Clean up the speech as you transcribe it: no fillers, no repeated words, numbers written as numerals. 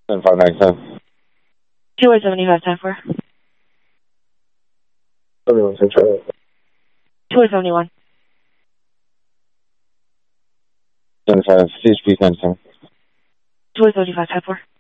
7597. 275, time for. 71, Central. 271. 75, CHP 97. 275, time for.